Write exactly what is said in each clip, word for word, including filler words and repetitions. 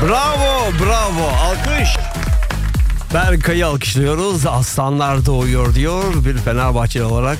Bravo, bravo. Alkış. Berkay'ı alkışlıyoruz. Aslanlar doğuyor diyor bir Fenerbahçeli olarak.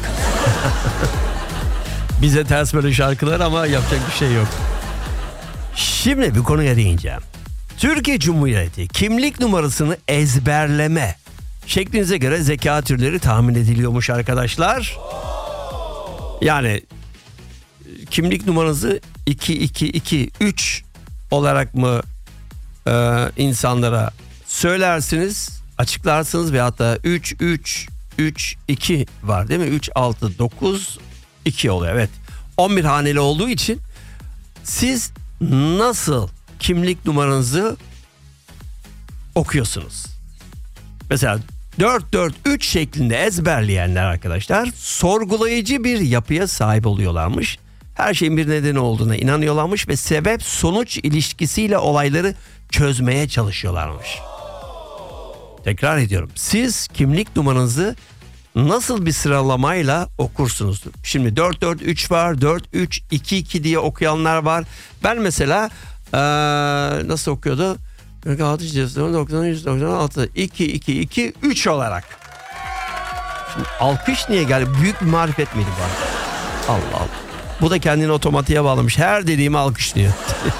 Bize ters böyle şarkılar ama yapacak bir şey yok. Şimdi bir konuya değineceğim. Türkiye Cumhuriyeti kimlik numarasını ezberleme şeklinize göre zeka türleri tahmin ediliyormuş arkadaşlar. Yani kimlik numaranızı iki iki iki üç olarak mı e, insanlara söylersiniz, açıklarsınız ve hatta üç üç üç iki var değil mi? üç altı dokuz iki oluyor. Evet. on bir haneli olduğu için siz nasıl kimlik numaranızı okuyorsunuz? Mesela dört dört üç şeklinde ezberleyenler arkadaşlar sorgulayıcı bir yapıya sahip oluyorlarmış. Her şeyin bir nedeni olduğuna inanıyorlarmış ve sebep sonuç ilişkisiyle olayları çözmeye çalışıyorlarmış. Tekrar ediyorum. Siz kimlik numaranızı nasıl bir sıralamayla okursunuz? Şimdi dört dört üç var, dört üç iki iki diye okuyanlar var. Ben mesela ee, nasıl okuyordu? doksan altı iki iki iki üç olarak. Şimdi alkış niye geldi? Büyük bir marifet miydi bu? Allah Allah. Bu da kendini otomatiğe bağlamış. Her dediğimi alkışlıyor.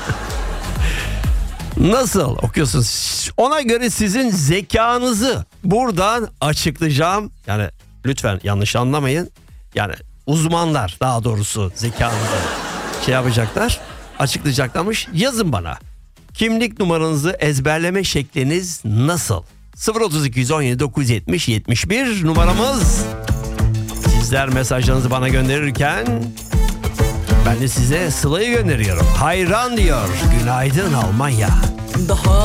Nasıl okuyorsunuz? Ona göre sizin zekanızı buradan açıklayacağım. Yani lütfen yanlış anlamayın. Yani uzmanlar daha doğrusu zekanızı şey yapacaklar, açıklayacaklarmış. Yazın bana. Kimlik numaranızı ezberleme şekliniz nasıl? sıfır otuz iki on yedi dokuz yetmiş yetmiş bir numaramız. Sizler mesajlarınızı bana gönderirken ben de size Sıla'yı gönderiyorum. Hayran diyor. Günaydın Almanya. Daha